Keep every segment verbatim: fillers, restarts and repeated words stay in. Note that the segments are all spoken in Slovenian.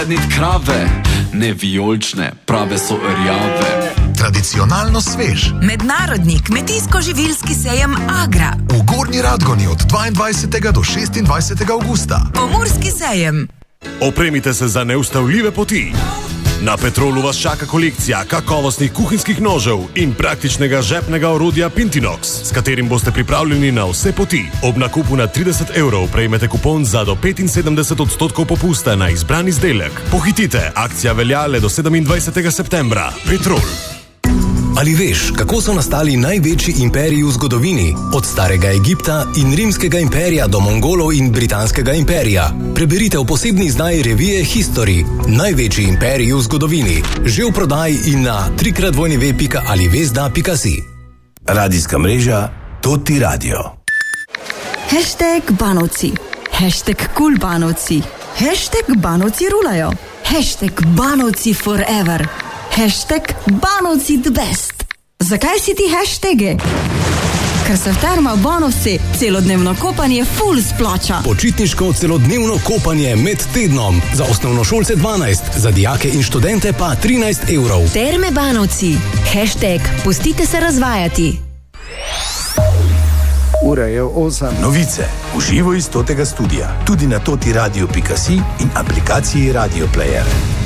Krave, ne vijolične, prave so rjave. Tradicionalno svež. Mednarodni kmetijsko-živilski sejem Agra. V Gornji Radgoni od dvaindvajsetega do šestindvajsetega avgusta. Pomurski sejem. Opremite se za neustavljive poti. Na Petrolu vas čaka kolekcija kakovostnih kuhinjskih nožev in praktičnega žepnega orodja Pintinox, s katerim boste pripravljeni na vse poti. Ob nakupu na trideset evrov prejmete kupon za do petinsedemdeset odstotkov popusta na izbran izdelek. Pohitite, akcija velja le do sedemindvajsetega septembra. Petrol. Ali veš, kako so nastali največji imperiji v zgodovini? Od starega Egipta in rimskega imperija do Mongolov in britanskega imperija. Preberite v posebni izdaji revije History. Največji imperiji v zgodovini. Že v prodaji in na trikrat dvojni ve pika alivezda pika si. Radijska mreža Toti Radio. Hashtag Banovci. Hashtag Cool Banovci. Hashtag Banovci rulajo. Hashtag Banovci forever. Hashtag Banovci the best. Zakaj si ti hashtage? Ker se v Termah Banovci celodnevno kopanje full splača. Počitniško celodnevno kopanje med tednom. Za osnovnošolce dvanajst, za dijake in študente pa trinajst evrov. Terme Banovci. Hashtag Pustite se razvajati. Ura je osem. Novice v živo iz Totega studia. Tudi na toti radio pika si in aplikaciji Radio Player.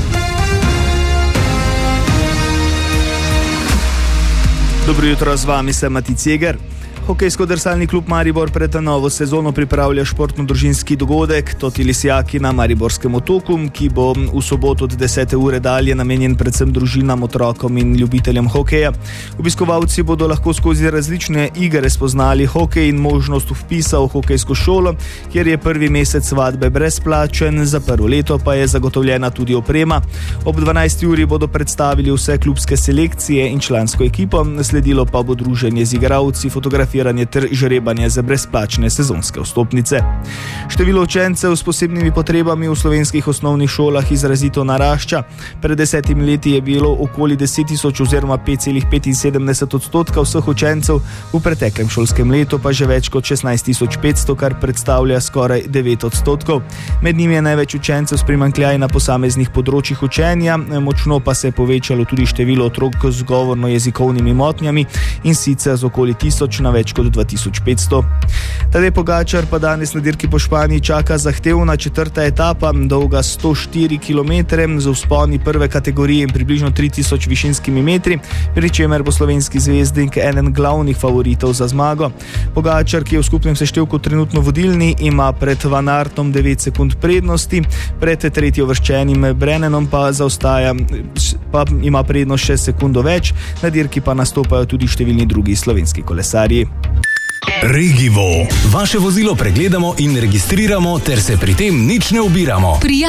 Dobro jutro, z vami sem Mati Ceger. Hokejsko-drsalni klub Maribor pred novo sezono pripravlja športno-družinski dogodek Toti Lisjaki na Mariborskem otoku, ki bo v soboto od desete ure dalje namenjen predvsem družinam, otrokom in ljubiteljem hokeja. Obiskovalci bodo lahko skozi različne igre spoznali hokej in možnost vpisa v hokejsko šolo, kjer je prvi mesec vadbe brezplačen, za prvo leto pa je zagotovljena tudi oprema. Ob dvanajsti uri bodo predstavili vse klubske selekcije in člansko ekipo, sledilo pa bo druženje z igralci, fotografije ter žrebanje za brezplačne sezonske vstopnice. Število učencev s posebnimi potrebami v slovenskih osnovnih šolah izrazito narašča. Pred desetimi leti je bilo okoli deset tisoč oziroma pet celih petinsedemdeset odstotka vseh učencev, v preteklem šolskem letu pa že več kot šestnajst tisoč petsto, kar predstavlja skoraj devet odstotkov. Med njimi je največ učencev s primanjkljaji na posameznih področjih učenja, močno pa se je povečalo tudi število otrok z govorno-jezikovnimi motnjami in sicer z okoli tisoč na več kot dva tisoč petsto. Tadej Pogačar pa danes na dirki po Španiji čaka zahtevna četrta etapa, dolga sto štiri kilometre, z vzponi prve kategorije in približno tri tisoč višinskimi metri, pri čemer bo slovenski zvezdnik eden glavnih favoritov za zmago. Pogačar, ki je v skupnem seštevku trenutno vodilni, ima pred Van Aertom devet sekund prednosti, pred tretjeuvrščenim Brennenom pa zaostaja, pa ima prednost šest sekundo več, na dirki pa nastopajo tudi številni drugi slovenski kolesarji. Regivo. Vaše vozilo pregledamo in registriramo ter se pri tem nič ne ubiramo.